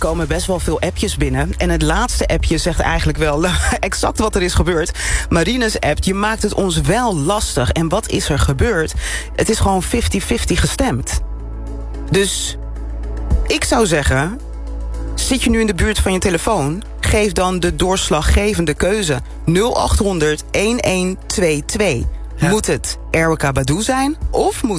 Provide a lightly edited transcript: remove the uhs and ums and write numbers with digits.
komen best wel veel appjes binnen. En het laatste appje zegt eigenlijk wel exact wat er is gebeurd. Marines appt, je maakt het ons wel lastig. En wat is er gebeurd? Het is gewoon 50-50 gestemd. Dus ik zou zeggen, zit je nu in de buurt van je telefoon? Geef dan de doorslaggevende keuze. 0800 1122. Ja. Moet het Erykah Badu zijn of moet